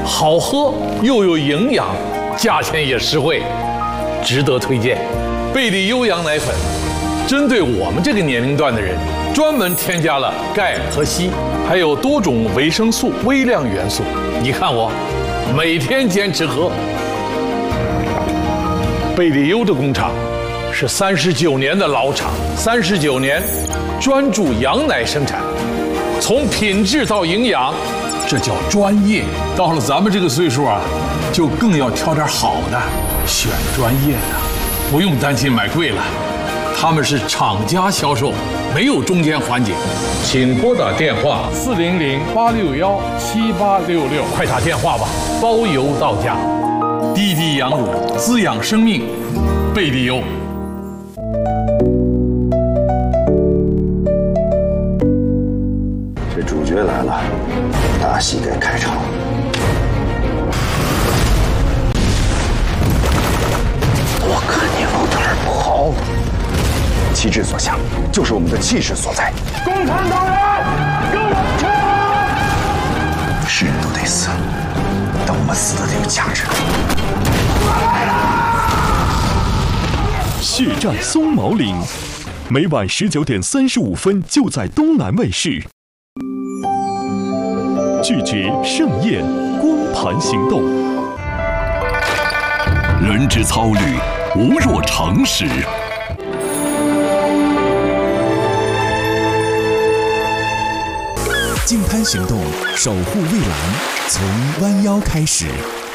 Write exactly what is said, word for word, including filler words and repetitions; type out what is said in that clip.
好喝又有营养，价钱也实惠，值得推荐。贝利优羊奶粉，针对我们这个年龄段的人，专门添加了钙和硒，还有多种维生素、微量元素。你看我，每天坚持喝。贝利优的工厂是三十九年的老厂，三十九年专注羊奶生产，从品质到营养，这叫专业。到了咱们这个岁数啊，就更要挑点好的，选专业的，不用担心买贵了。他们是厂家销售，没有中间环节。请拨打电话四零零八六幺七八六六，快打电话吧，包邮到家。滴滴羊乳滋养生命，贝利优。 这主角来了，大戏该开场。我看你往哪儿跑！旗帜所向，就是我们的气势所在。 共产党人，跟我冲！ 是人都得死，但我们死的得有价值。 血战松毛岭，每晚十九点三十五分就在东南卫视。拒绝盛宴，光盘行动。 人之操虑，无若常识。 净滩行动，守护蔚蓝，从弯腰开始。